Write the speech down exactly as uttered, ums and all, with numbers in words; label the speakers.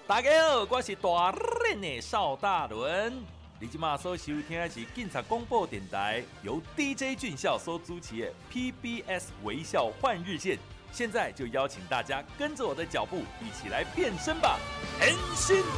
Speaker 1: 大家好，我是大人的邵大伦。你今马所收听的是警察广播电台，由 D J 俊孝所主持的 P B S 微笑换日线。现在就邀请大家跟着我的脚步，一起来变身吧！変身。